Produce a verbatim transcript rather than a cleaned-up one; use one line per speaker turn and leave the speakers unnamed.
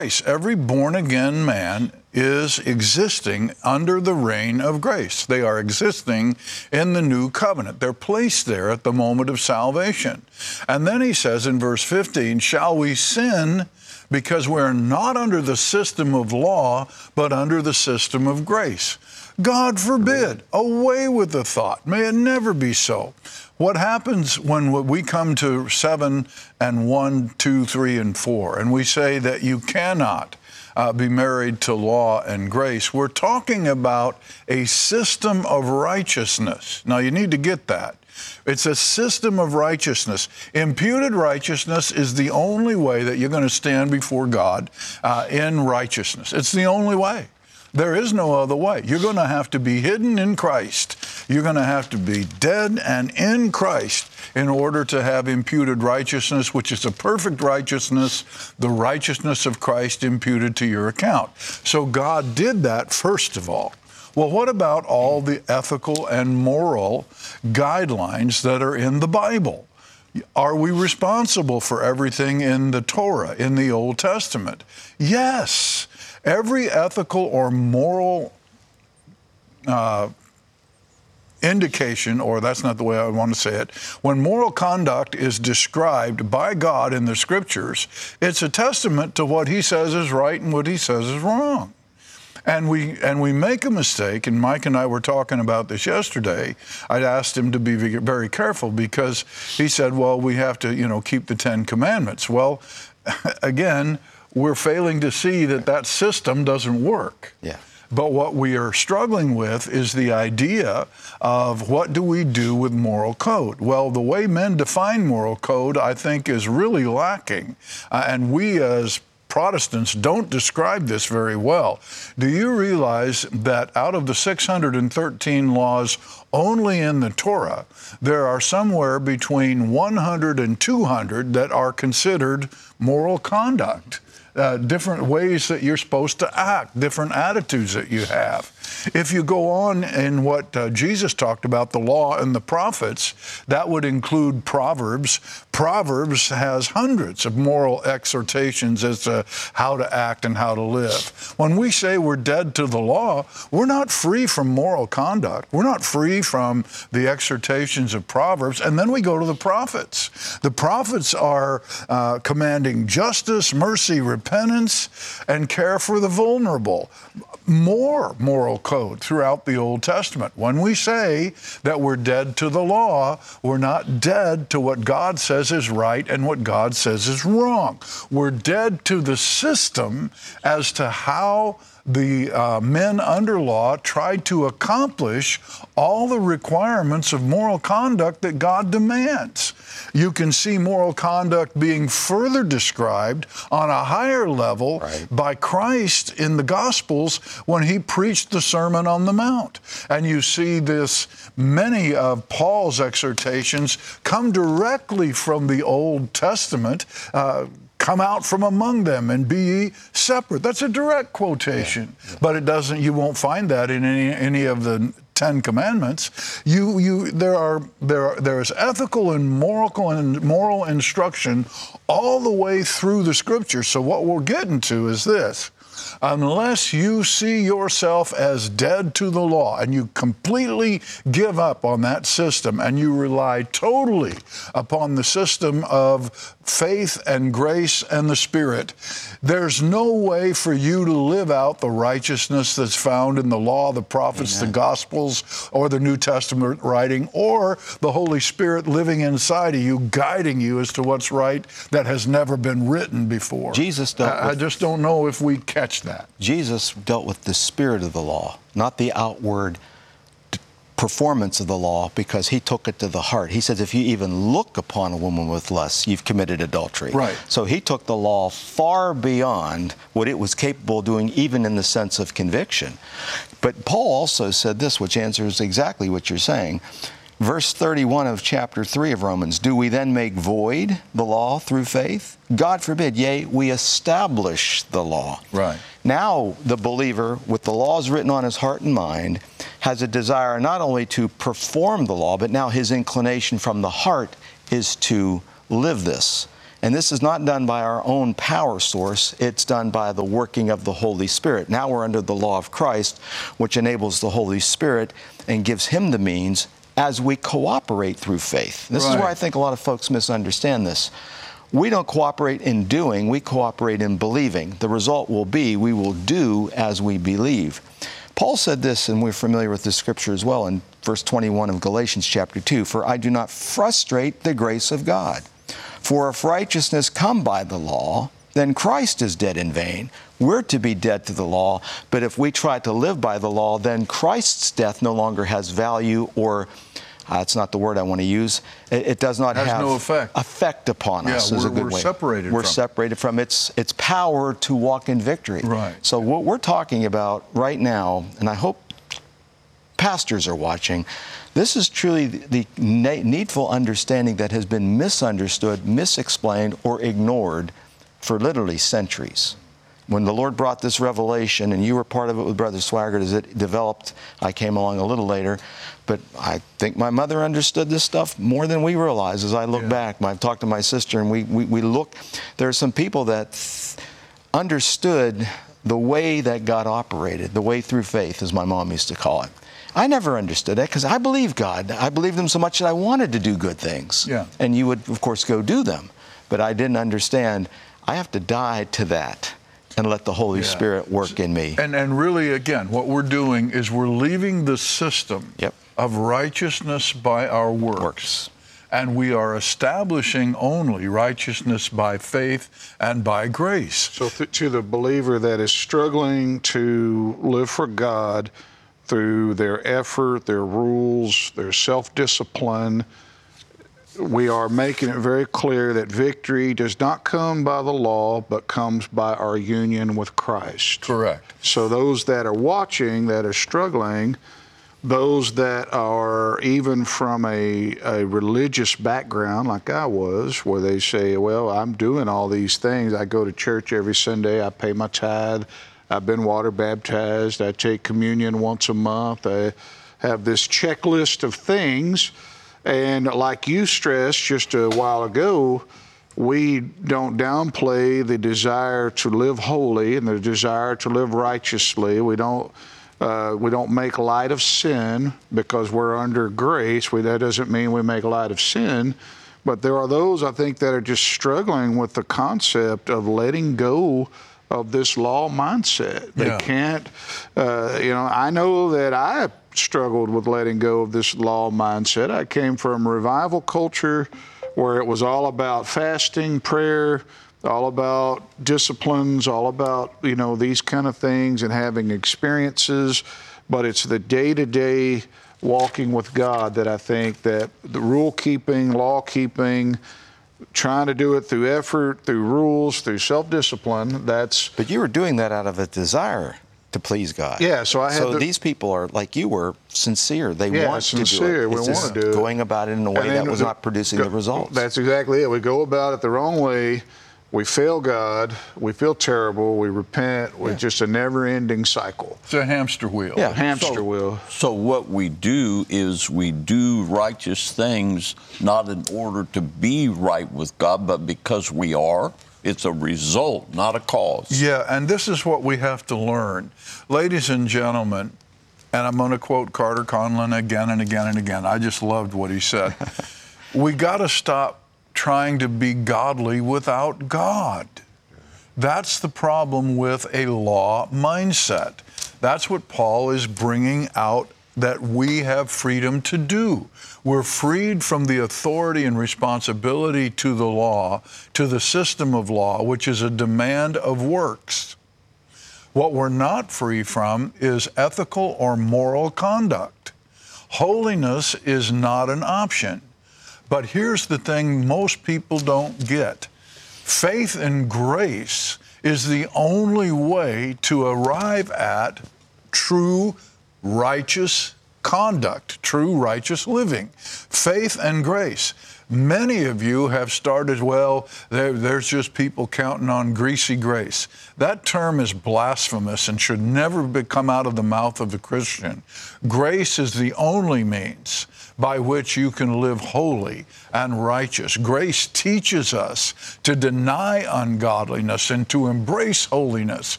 Every born-again man is existing under the reign of grace. They are existing in the new covenant. They're placed there at the moment of salvation. And then he says in verse fifteen, shall we sin because we're not under the system of law, but under the system of grace? God forbid. Away with the thought. May it never be so. What happens when we come to seven and one, two, three, and four, and we say that you cannot uh, be married to law and grace? We're talking about a system of righteousness. Now, you need to get that. It's a system of righteousness. Imputed righteousness is the only way that you're going to stand before God uh, in righteousness. It's the only way. There is no other way. You're going to have to be hidden in Christ. You're going to have to be dead and in Christ in order to have imputed righteousness, which is a perfect righteousness, the righteousness of Christ imputed to your account. So God did that first of all. Well, what about all the ethical and moral guidelines that are in the Bible? Are we responsible for everything in the Torah, in the Old Testament? Yes. Every ethical or moral uh, indication, or that's not the way I want to say it, when moral conduct is described by God in the Scriptures, it's a testament to what He says is right and what He says is wrong. And we and we make a mistake, and Mike and I were talking about this yesterday. I asked him to be very careful because he said, well, we have to, you know, keep the Ten Commandments. Well, again, we're failing to see that that system doesn't work.
Yeah.
But what we are struggling with is the idea of what do we do with moral code? Well, the way men define moral code, I think, is really lacking. Uh, and we as Protestants don't describe this very well. Do you realize that out of the six hundred thirteen laws only in the Torah, there are somewhere between one hundred and two hundred that are considered moral conduct? Uh, different ways that you're supposed to act, different attitudes that you have. If you go on in what uh, Jesus talked about, the law and the prophets, that would include Proverbs. Proverbs has hundreds of moral exhortations as to how to act and how to live. When we say we're dead to the law, we're not free from moral conduct. We're not free from the exhortations of Proverbs. And then we go to the prophets. The prophets are uh, commanding justice, mercy, repentance, and care for the vulnerable. More moral code throughout the Old Testament. When we say that we're dead to the law, we're not dead to what God says is right and what God says is wrong. We're dead to the system as to how the uh, men under law tried to accomplish all the requirements of moral conduct that God demands. You can see moral conduct being further described on a higher level right. by Christ in the Gospels when He preached the Sermon on the Mount. And you see this, many of Paul's exhortations come directly from the Old Testament. Uh, Come out from among them and be ye separate. That's a direct quotation, yeah, yeah. but it doesn't. You won't find that in any any of the Ten Commandments. You you there are there are, there is ethical and moral and moral instruction all the way through the Scripture. So what we're getting to is this. Unless you see yourself as dead to the law and you completely give up on that system and you rely totally upon the system of faith and grace and the Spirit, there's no way for you to live out the righteousness that's found in the law, the prophets, Amen. The Gospels, or the New Testament writing, or the Holy Spirit living inside of you, guiding you as to what's right that has never been written before.
Jesus dealt
I,
with,
I just don't know if we catch that.
Jesus dealt with the spirit of the law, not the outward performance of the law, because He took it to the heart. He says, if you even look upon a woman with lust, you've committed adultery.
Right.
So He took the law far beyond what it was capable of doing, even in the sense of conviction. But Paul also said this, which answers exactly what you're saying. Verse thirty-one of chapter three of Romans, do we then make void the law through faith? God forbid, yea, we establish the law.
Right.
Now the believer, with the laws written on his heart and mind, has a desire not only to perform the law, but now his inclination from the heart is to live this. And this is not done by our own power source. It's done by the working of the Holy Spirit. Now we're under the law of Christ, which enables the Holy Spirit and gives him the means as we cooperate through faith. This
Right.
is where I think a lot of folks misunderstand this. We don't cooperate in doing, we cooperate in believing. The result will be we will do as we believe. Paul said this, and we're familiar with this scripture as well, in verse twenty-one of Galatians chapter two, "For I do not frustrate the grace of God. For if righteousness come by the law, then Christ is dead in vain. We're to be dead to the law, but if we try to live by the law, then Christ's death no longer has value, or uh, it's not the word I want to use. It, it does not
Has
have
no effect.
effect upon
Yeah,
us. Is a
we're-
good
we're
way.
separated
We're
from it.
separated from its its power to walk in victory.
Right.
So what we're talking about right now, and I hope pastors are watching, this is truly the na- needful understanding that has been misunderstood, misexplained, or ignored for literally centuries. When the Lord brought this revelation, and you were part of it with Brother Swaggart as it developed, I came along a little later, but I think my mother understood this stuff more than we realize as I look
Yeah.
back. I've talked to my sister, and we, we, we look, there are some people that understood the way that God operated, the way through faith, as my mom used to call it. I never understood that because I believed God. I believed Him so much that I wanted to do good things.
Yeah.
And you would, of course, go do them. But I didn't understand I have to die to that and let the Holy
Yeah.
Spirit work in me.
And and really, again, what we're doing is we're leaving the system
Yep.
of righteousness by our works.
Works.
And we are establishing only righteousness by faith and by grace.
So th- to the believer that is struggling to live for God through their effort, their rules, their self-discipline, we are making it very clear that victory does not come by the law, but comes by our union with Christ.
Correct.
So those that are watching, that are struggling, those that are even from a, a religious background like I was, where they say, well, I'm doing all these things. I go to church every Sunday. I pay my tithe. I've been water baptized. I take communion once a month. I have this checklist of things. And like you stressed just a while ago, we don't downplay the desire to live holy and the desire to live righteously. We don't uh, we don't make light of sin because we're under grace. We, that doesn't mean we make light of sin. But there are those, I think, that are just struggling with the concept of letting go of this law mindset. They
Yeah.
can't, uh, you know, I know that I struggled with letting go of this law mindset. I came from revival culture where it was all about fasting, prayer, all about disciplines, all about, you know, these kind of things and having experiences. But it's the day-to-day walking with God that I think that the rule keeping, law keeping, trying to do it through effort, through rules, through self-discipline, that's...
But you were doing that out of a desire to please God.
Yeah, so I had
So
to-
these people are, like you were, sincere. They
Yeah,
want
sincere.
to do it.
We
It's
wanna
just
do it.
going about it in a way
And
that
then
was
the-
not producing
go-
the results.
That's exactly it. We go about it the wrong way. We fail God. We feel terrible. We repent. We're just a never-ending cycle.
It's a hamster wheel.
Yeah.
Hamster
So-
wheel.
So what we do is we do righteous things not in order to be right with God, but because we are. It's a result, not a cause.
Yeah, and this is what we have to learn. Ladies and gentlemen, and I'm going to quote Carter Conlon again and again and again. I just loved what he said. We got to stop trying to be godly without God. That's the problem with a law mindset. That's what Paul is bringing out that we have freedom to do. We're freed from the authority and responsibility to the law, to the system of law, which is a demand of works. What we're not free from is ethical or moral conduct. Holiness is not an option. But here's the thing most people don't get. Faith and grace is the only way to arrive at true righteous conduct, true righteous living, faith and grace. Many of you have started, well, there, there's just people counting on greasy grace. That term is blasphemous and should never be, come out of the mouth of the Christian. Grace is the only means by which you can live holy and righteous. Grace teaches us to deny ungodliness and to embrace holiness.